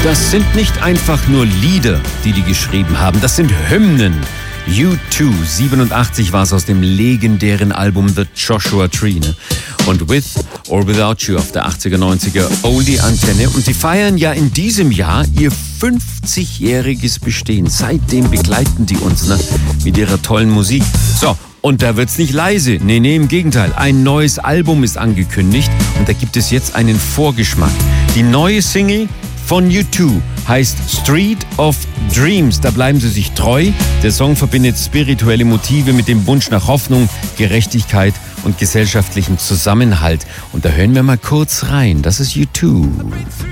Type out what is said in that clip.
Das sind nicht einfach nur Lieder, die geschrieben haben, das sind Hymnen. U2, 87 war es aus dem legendären Album The Joshua Tree. Ne? Und With or Without You auf der 80er, 90er Oldie-Antenne. Und die feiern ja in diesem Jahr ihr 50-jähriges Bestehen. Seitdem begleiten die uns mit ihrer tollen Musik. So, und da wird's nicht leise. Nee, im Gegenteil. Ein neues Album ist angekündigt und da gibt es jetzt einen Vorgeschmack. Die neue Single von U2 heißt Street of Dreams. Da bleiben sie sich treu. Der Song verbindet spirituelle Motive mit dem Wunsch nach Hoffnung, Gerechtigkeit und gesellschaftlichen Zusammenhalt. Und da hören wir mal kurz rein. Das ist U2.